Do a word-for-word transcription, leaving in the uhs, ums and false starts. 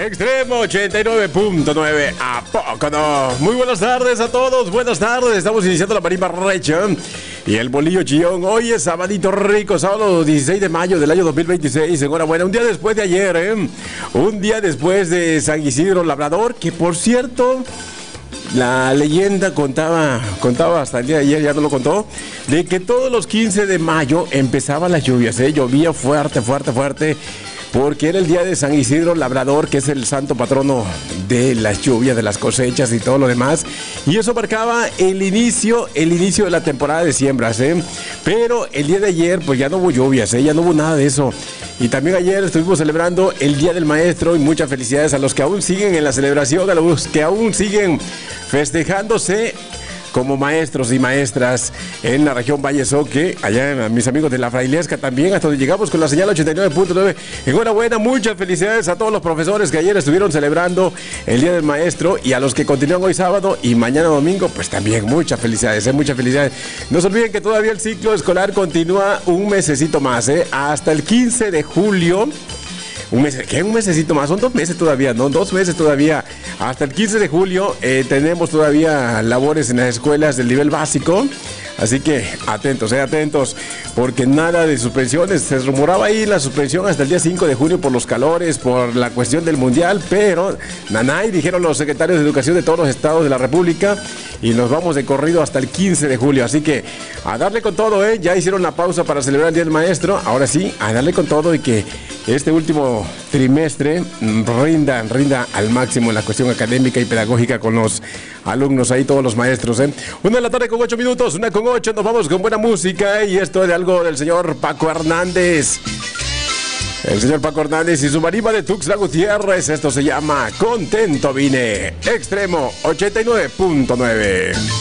Extremo ochenta y nueve punto nueve, ¿a poco no? Muy buenas tardes a todos, buenas tardes. Estamos iniciando la marimba recha y el bolillo chillón. Hoy es sabadito rico, sábado dieciséis de mayo del año dos mil veintiséis. Enhorabuena, un día después de ayer, ¿eh? Un día después de San Isidro Labrador, que por cierto, la leyenda contaba, contaba hasta el día de ayer, ya no lo contó, de que todos los quince de mayo empezaban las lluvias, ¿eh? Llovía fuerte, fuerte, fuerte. Porque era el día de San Isidro Labrador, que es el santo patrono de las lluvias, de las cosechas y todo lo demás. Y eso marcaba el inicio, el inicio de la temporada de siembras, ¿eh? Pero el día de ayer, pues ya no hubo lluvias, ¿eh? Ya no hubo nada de eso. Y también ayer estuvimos celebrando el Día del Maestro y muchas felicidades a los que aún siguen en la celebración, a los que aún siguen festejándose como maestros y maestras en la región Valle Soque, allá mis amigos de la Frailesca también, hasta donde llegamos con la señal ochenta y nueve punto nueve. Enhorabuena, muchas felicidades a todos los profesores que ayer estuvieron celebrando el Día del Maestro y a los que continúan hoy sábado y mañana domingo, pues también muchas felicidades, ¿eh? Muchas felicidades. No se olviden que todavía el ciclo escolar continúa un mesecito más, ¿eh? Hasta el quince de julio. Un mes, ¿qué? Un mesecito más, son dos meses todavía, ¿no? Dos meses todavía. Hasta el quince de julio eh, tenemos todavía labores en las escuelas del nivel básico. Así que atentos, eh, atentos, porque nada de suspensiones. Se rumoraba ahí la suspensión hasta el día cinco de junio por los calores, por la cuestión del mundial, pero nanay, dijeron los secretarios de educación de todos los estados de la república, y nos vamos de corrido hasta el quince de julio. Así que a darle con todo, eh. Ya hicieron la pausa para celebrar el Día del Maestro. Ahora sí, a darle con todo y que este último trimestre rinda, rinda al máximo en la cuestión académica y pedagógica con los alumnos ahí, todos los maestros, ¿eh? Una de la tarde con ocho minutos, una con ocho, nos vamos con buena música, ¿eh? Y esto es de algo del señor Paco Hernández. El señor Paco Hernández y su marimba de Tuxtla Gutiérrez. Esto se llama Contento Vine. Extremo ochenta y nueve punto nueve.